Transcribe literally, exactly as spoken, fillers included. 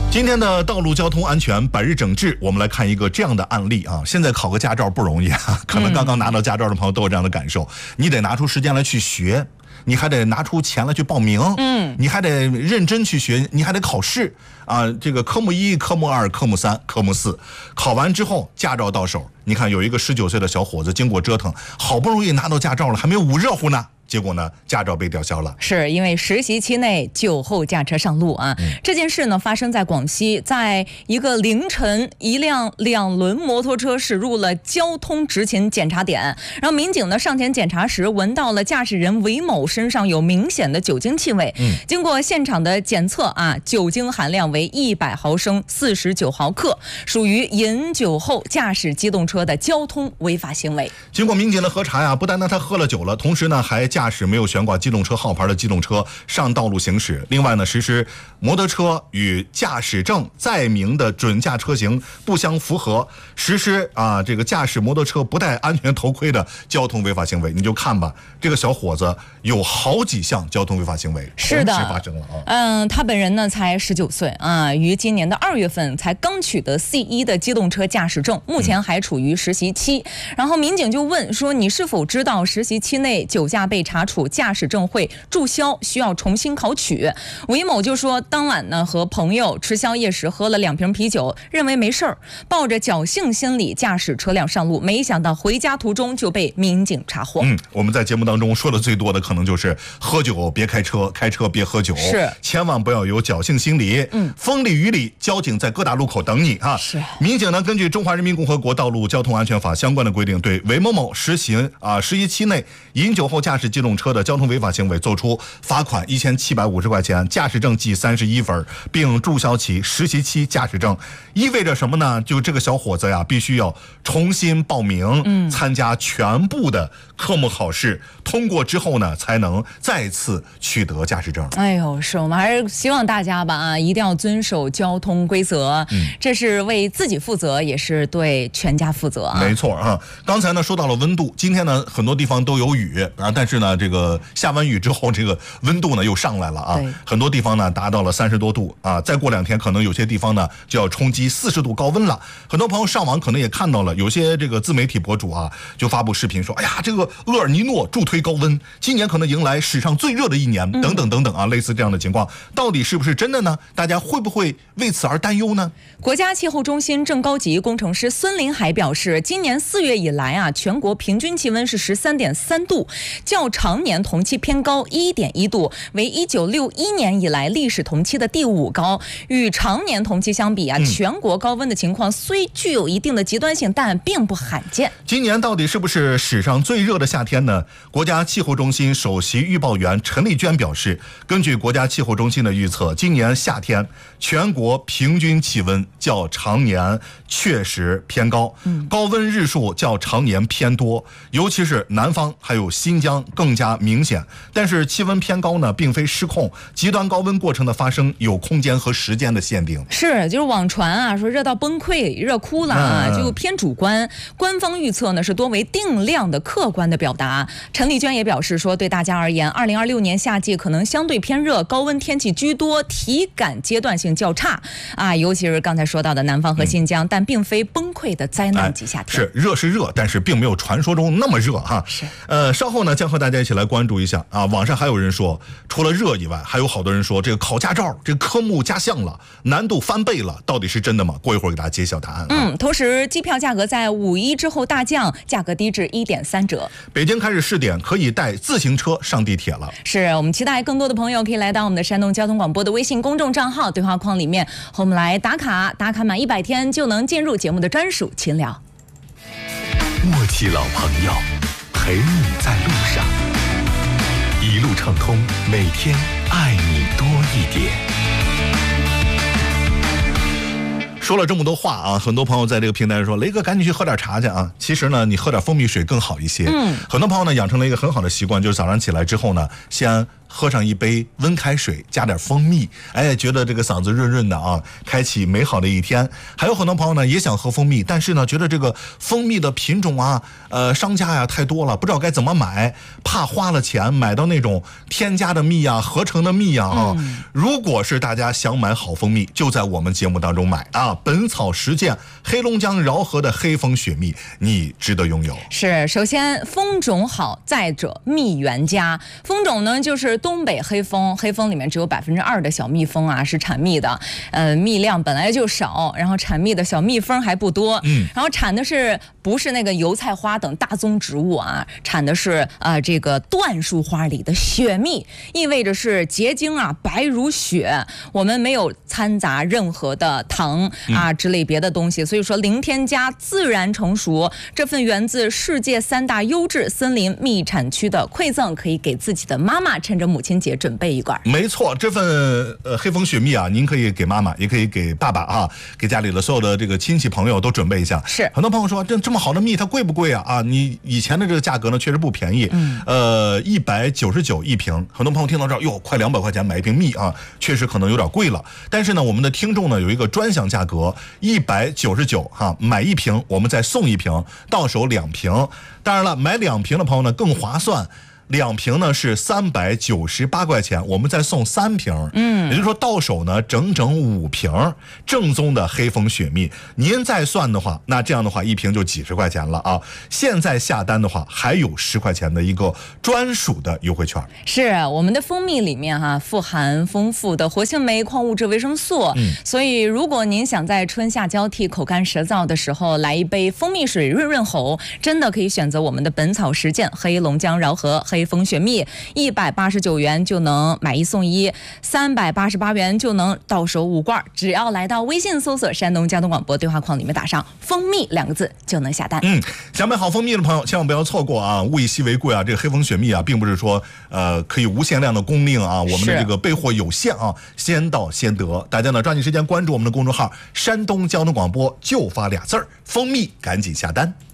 今天的道路交通安全百日整治，我们来看一个这样的案例啊。现在考个驾照不容易啊，可能刚刚拿到驾照的朋友都有这样的感受。你得拿出时间来去学，你还得拿出钱来去报名，嗯，你还得认真去学，你还得考试啊。这个科目一、科目二、科目三、科目四，考完之后驾照到手。你看有一个十九岁的小伙子，经过折腾，好不容易拿到驾照了，还没有捂热乎呢。结果呢，驾照被吊销了， 是因为实习期内酒后驾车上路啊。嗯、这件事呢发生在广西，在一个凌晨，一辆两轮摩托车驶入了交通执勤检查点，然后民警呢上前检查时，闻到了驾驶人韦某身上有明显的酒精气味。嗯，经过现场的检测啊，酒精含量为一百毫升四十九毫克，属于饮酒后驾驶机动车的交通违法行为。 经过民警的核查呀，不单单他喝了酒了，同时呢还驾驶没有悬挂机动车号牌的机动车上道路行驶。另外呢，实施摩托车与驾驶证载明的准驾车型不相符合，实施啊这个驾驶摩托车不戴安全头盔的交通违法行为。你就看吧，这个小伙子有好几项交通违法行为是的发生了啊。 嗯，他本人呢才十九岁啊，于今年的二月份才刚取得 C 一 的机动车驾驶证，目前还处于实习期。嗯、然后民警就问说：“你是否知道实习期内酒驾被查处，驾驶证会注销，需要重新考取？”韦某就说，当晚呢和朋友吃宵夜时喝了两瓶啤酒，认为没事儿，抱着侥幸心理驾驶车辆上路，没想到回家途中就被民警查获。 嗯，我们在节目当中说的最多的可能就是喝酒别开车，开车别喝酒， 是千万不要有侥幸心理。嗯，风里雨里，交警在各大路口等你啊。 是， 民警呢根据《中华人民共和国道路交通安全法》相关的规定，对韦某某实行啊实习期内饮酒后驾驶机动车的交通违法行为作出罚款一千七百五十块钱，驾驶证记三十一分，并注销其实习期驾驶证。意味着什么呢？就这个小伙子呀，必须要重新报名，嗯，参加全部的科目考试，通过之后呢，才能再次取得驾驶证。 哎呦，是我们还是希望大家吧啊，一定要遵守交通规则，嗯，这是为自己负责，也是对全家负责啊。 没错啊，刚才呢说到了温度，今天呢很多地方都有雨啊，但是呢这个下完雨之后，这个温度呢又上来了啊，很多地方呢达到了三十多度啊，再过两天可能有些地方呢就要冲击四十度高温了。很多朋友上网可能也看到了，有些这个自媒体博主啊就发布视频说，哎呀，这个厄尔尼诺助推高温，今年可能迎来史上最热的一年，等等等等啊，类似这样的情况，到底是不是真的呢？大家会不会为此而担忧呢？ 国家气候中心正高级工程师孙林海表示，今年四月以来啊，全国平均气温是十三点三度，较常年同期偏高一点一度，为一九六一年以来历史同期的第五高。与常年同期相比啊，嗯、全国高温的情况虽具有一定的极端性，但并不罕见。 今年到底是不是史上最热的夏天呢？国家气候中心首席预报员陈丽娟表示，根据国家气候中心的预测，今年夏天全国平均气温较常年确实偏高，嗯、高温日数较常年偏多，尤其是南方还有新疆更加明显。但是气温偏高呢，并非失控，极端高温过程的发生有空间和时间的限定。 是，就是网传啊，说热到崩溃、热哭了啊，嗯、就偏主观。官方预测呢是多为定量的客观的表达。陈丽娟也表示说，对大家而言，二零二六年夏季可能相对偏热，高温天气居多，体感阶段性较差啊，尤其是刚才说到的南方和新疆，嗯、但并非崩溃的灾难级夏天。 哎、是热是热，但是并没有传说中那么热哈。 是， 呃，稍后呢将和大家一起来关注一下啊。网上还有人说，除了热以外，还有好多人说这个考驾照这个科目加项了，难度翻倍了，到底是真的吗？过一会儿给大家揭晓答案、啊。 嗯，同时机票价格在五一之后大降，价格低至一点三折。 北京开始试点可以带自行车上地铁了。 是我们期待更多的朋友可以来到我们的山东交通广播的微信公众账号对话框里面和我们来打卡，打卡满一百天就能进入节目的专属群聊。 默契老朋友，陪你在路上，一路畅通，每天爱你多一点。 说了这么多话啊，很多朋友在这个平台上说，雷哥赶紧去喝点茶去啊。其实呢，你喝点蜂蜜水更好一些。嗯，很多朋友呢养成了一个很好的习惯，就是早上起来之后呢，先喝上一杯温开水，加点蜂蜜，哎，觉得这个嗓子润润的啊，开启美好的一天。还有很多朋友呢也想喝蜂蜜，但是呢觉得这个蜂蜜的品种啊，呃，商家呀太多了，不知道该怎么买，怕花了钱买到那种添加的蜜啊、合成的蜜啊啊。嗯、如果是大家想买好蜂蜜，就在我们节目当中买啊！本草实践黑龙江饶河的黑蜂雪蜜，你值得拥有。 是，首先蜂种好，再者蜜源佳。蜂种呢就是东北黑蜂，黑蜂里面只有百分之二的小蜜蜂啊是产蜜的，呃，蜜量本来就少，然后产蜜的小蜜蜂还不多，嗯，然后产的是不是那个油菜花等大宗植物啊？产的是呃这个椴树花里的雪蜜，意味着是结晶啊白如雪，我们没有掺杂任何的糖啊之类别的东西，所以说零添加，自然成熟。这份源自世界三大优质森林蜜产区的馈赠，可以给自己的妈妈趁着母亲节准备一罐。 没错，这份呃黑蜂雪蜜啊，您可以给妈妈，也可以给爸爸啊，给家里的所有的这个亲戚朋友都准备一下。 是， 很多朋友说这这么好的蜜它贵不贵啊？啊，你以前的这个价格呢确实不便宜，嗯，呃一百九十九一瓶。很多朋友听到这儿，哟，快两百块钱买一瓶蜜啊，确实可能有点贵了。但是呢，我们的听众呢有一个专享价格，一百九十九哈，买一瓶我们再送一瓶，到手两瓶。当然了，买两瓶的朋友呢更划算。两瓶呢是三百九十八块钱，我们再送三瓶，嗯，也就是说到手呢整整五瓶正宗的黑蜂雪蜜。您再算的话，那这样的话一瓶就几十块钱了啊！现在下单的话还有十块钱的一个专属的优惠券。 是，我们的蜂蜜里面哈、啊、富含丰富的活性酶、矿物质、维生素，嗯，所以如果您想在春夏交替、口干舌燥的时候来一杯蜂蜜水润润喉，真的可以选择我们的本草实践黑龙江饶河黑黑蜂雪蜜，一百八十九元就能买一送一，三百八十八元就能到手五罐。只要来到微信搜索山东交通广播对话框里面打上蜂蜜两个字就能下单。 嗯，想买好蜂蜜的朋友千万不要错过啊！物以稀为贵啊，这个黑蜂雪蜜啊，并不是说呃可以无限量的供应啊，我们的这个备货有限啊，先到先得。大家呢抓紧时间关注我们的公众号山东交通广播，就发俩字儿蜂蜜，赶紧下单。